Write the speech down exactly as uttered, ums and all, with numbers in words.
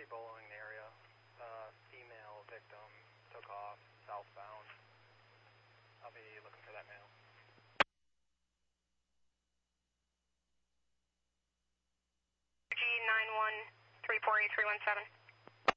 bowling the area. Uh, female victim took off southbound. I'll be looking for that male. G nine one three four eight three one seven.